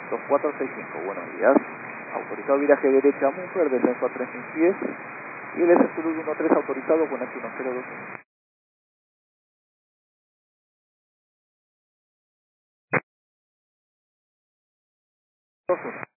2465, buenos días. Autorizado viraje derecha Munfer, descenso a 3000 pies. Y el S Zulu 13 autorizado con H1021.